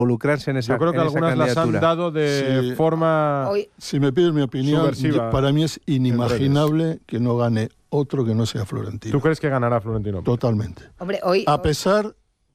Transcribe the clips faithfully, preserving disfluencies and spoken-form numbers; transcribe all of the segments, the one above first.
involucrarse en esa Yo creo que en esa algunas las han candidatura. dado de Sí. forma Hoy- Si me pides mi opinión, subversiva yo- para mí es inimaginable que no gane otro que no sea Florentino. ¿Tú crees que ganará Florentino? Totalmente. Hombre, hoy... A pesar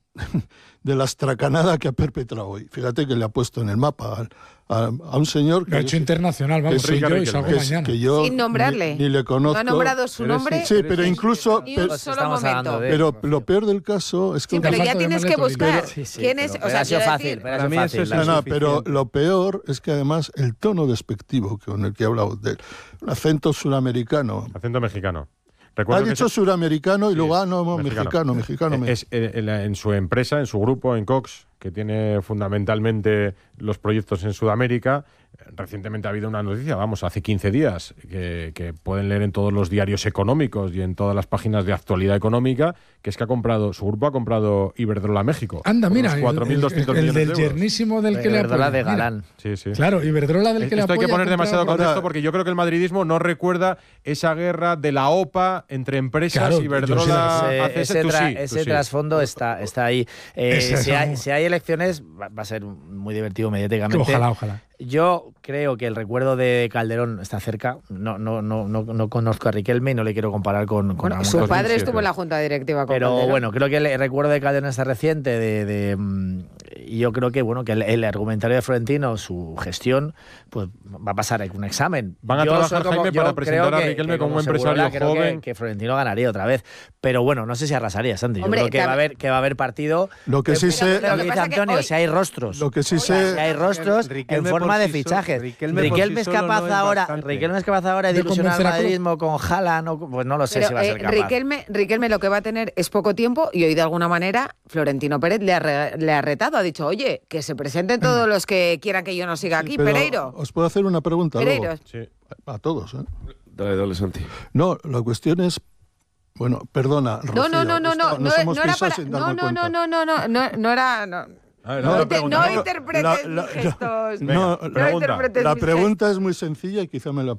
de la estracanada que ha perpetrado hoy. Fíjate que le ha puesto en el mapa a, a- a un señor que, Lo ha hecho internacional, vamos, que soy sí, yo y que- salgo que, mañana. que yo Sin nombrarle. ni, ni le conozco. No ha nombrado su Eres- nombre. Sí, pero incluso... Ni pero- un solo estamos hablando momento. de- pero lo peor del caso es que... Sí, pero Falta ya de tienes que llamarle buscar Toribio. Sí, sí, quién pero- es... O pero sea, ha sido quiero fácil, decir- pero ha Para sido mí eso fácil. es No, no, insuficiente. pero lo peor es que además el tono despectivo con el que ha hablado del acento suramericano. Acento mexicano. Ha Recuerdo que dicho se- suramericano y Sí, luego, ah, no, no, mexicano. mexicano, mexicano. me- Es, eh, en, la- en su empresa, en su grupo, en Cox, que tiene fundamentalmente los proyectos en Sudamérica, eh, recientemente ha habido una noticia, vamos, hace quince días, que, que pueden leer en todos los diarios económicos y en todas las páginas de actualidad económica, que es que ha comprado, su grupo ha comprado Iberdrola México. Anda, por mira, unos el, cuatro mil el- doscientos el millones del de euros. yernísimo del que le Iberdrola apoya. de Mira. Galán. Sí, sí. Claro, Iberdrola del que le Esto hay que apoya poner ha demasiado comprado- contexto Ahora- porque yo creo que el madridismo no recuerda esa guerra de la OPA entre empresas, Claro, Iberdrola, Ese, A C S, ese tú tra- sí, tú ese sí. trasfondo está, está ahí. Eh, Ese si, es hay, un- si hay elecciones, va, va a ser muy divertido Que mediáticamente. Ojalá, ojalá. Yo creo que el recuerdo de Calderón está cerca. No, no, no, no, no conozco a Riquelme y no le quiero comparar con, con Bueno, Ramón su Cosme. padre dos mil siete. estuvo en la junta directiva con Pero Calderón. bueno, creo que el recuerdo de Calderón está reciente de, de, mm, y yo creo que bueno que el, el argumentario de Florentino, su gestión, pues va a pasar un examen. Van a Yo trabajar, soy como- Jaime, yo para presentar creo a que- Riquelme que como un Segurola empresario creo que- joven. Que, Florentino ganaría otra vez. Pero bueno, no sé si arrasaría, Santi. Yo Hombre, creo que va a tam- haber que va a haber partido. Lo que sí Pero- sé- pero Lo que dice pasa es que Antonio, hoy- si hay rostros. Lo que sí Si sé... hay rostros Riquelme en forma por de sí fichajes. solo- Riquelme Riquelme, por sí es solo capaz no es ahora, bastante. Riquelme es capaz ahora de De ilusionar al convencer a Kroos. madridismo con Haaland, o- pues no lo sé Pero, si va a ser eh, capaz. Riquelme, Riquelme lo que va a tener es poco tiempo y hoy de alguna manera Florentino Pérez le ha, re- le ha retado, ha dicho, oye, que se presenten todos los que quieran que yo no siga aquí, pero Pereiro. ¿Os puedo hacer una pregunta luego? Pereiro. Sí. A todos, ¿eh? Dale, dale, Santi. No, la cuestión es... Bueno, perdona, No, Rocío, no, no, no, esto no, nos no, hemos no era pisado para, sin no, darme no, cuenta. no, no, no, no, no era, no, A ver, No, no, no, te- pregunta, no no. interpretes La- mis la- gestos. No, No pregunta. interpretes La mis pregunta es muy sencilla y quizá me la